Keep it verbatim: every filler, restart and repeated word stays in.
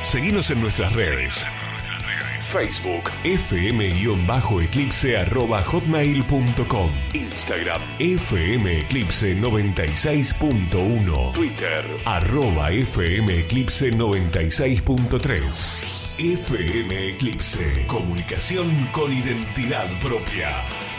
Seguinos en nuestras redes. Facebook, fm-eclipse arroba hotmail punto com. Instagram, fmeclipse noventa y seis punto uno. Twitter, arroba fmeclipse noventa y seis punto tres. F M Eclipse, comunicación con identidad propia.